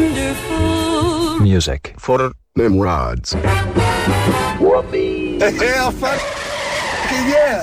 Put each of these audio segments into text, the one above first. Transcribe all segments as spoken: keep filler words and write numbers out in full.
wonderful. Music for Nimrods. Whoopee! Hell, fuck yeah!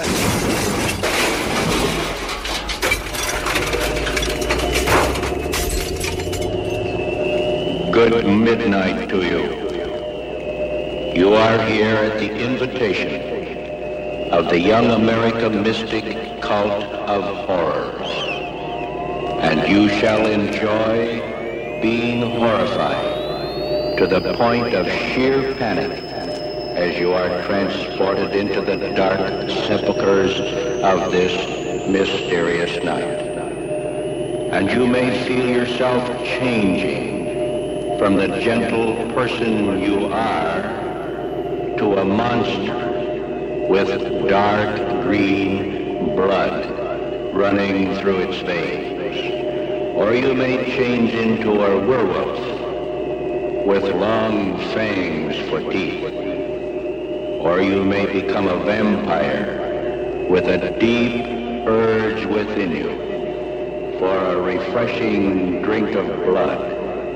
Good midnight to you. You are here at the invitation of the Young America Mystic Cult of Horrors. And you shall enjoy being horrified to the point of sheer panic as you are transported into the dark sepulchres of this mysterious night. And you may feel yourself changing from the gentle person you are to a monster with dark green blood running through its veins. Or you may change into a werewolf with long fangs for teeth. Or you may become a vampire with a deep urge within you for a refreshing drink of blood.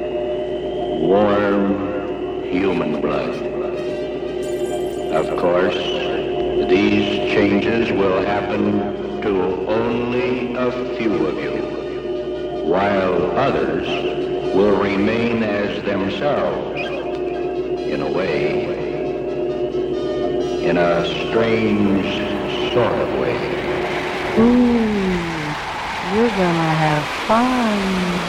Warm human blood. Of course, these changes will happen to only a few of you, while others will remain as themselves, in a way, in a strange sort of way. Ooh, you're gonna have fun.